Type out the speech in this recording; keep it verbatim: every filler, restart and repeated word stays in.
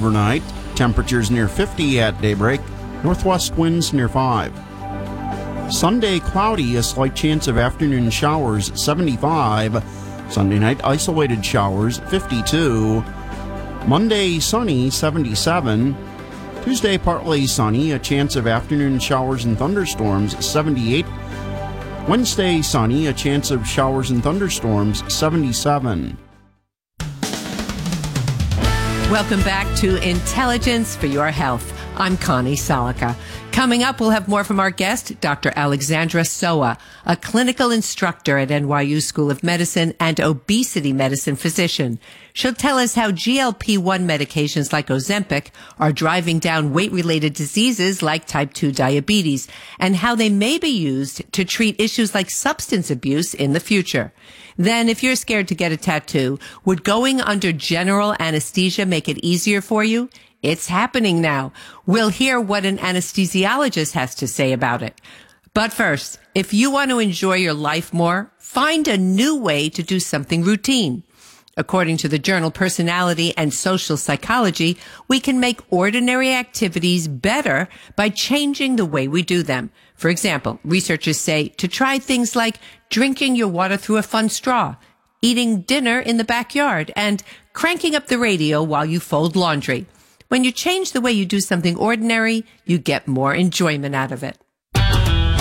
overnight. Temperatures near fifty at daybreak. Northwest winds near five. Sunday, cloudy, a slight chance of afternoon showers, seventy-five. Sunday night, isolated showers, fifty-two. Monday, sunny, seventy-seven. Tuesday, partly sunny, a chance of afternoon showers and thunderstorms, seventy-eight. Wednesday, sunny, a chance of showers and thunderstorms, seventy-seven. Welcome back to Intelligence for Your Health. I'm Connie Salica. Coming up, we'll have more from our guest, Doctor Alexandra Soa, a clinical instructor at N Y U School of Medicine and obesity medicine physician. She'll tell us how G L P one medications like Ozempic are driving down weight-related diseases like type two diabetes and how they may be used to treat issues like substance abuse in the future. Then, if you're scared to get a tattoo, would going under general anesthesia make it easier for you? It's happening now. We'll hear what an anesthesiologist has to say about it. But first, if you want to enjoy your life more, find a new way to do something routine. According to the journal Personality and Social Psychology, we can make ordinary activities better by changing the way we do them. For example, researchers say to try things like drinking your water through a fun straw, eating dinner in the backyard, and cranking up the radio while you fold laundry. When you change the way you do something ordinary, you get more enjoyment out of it.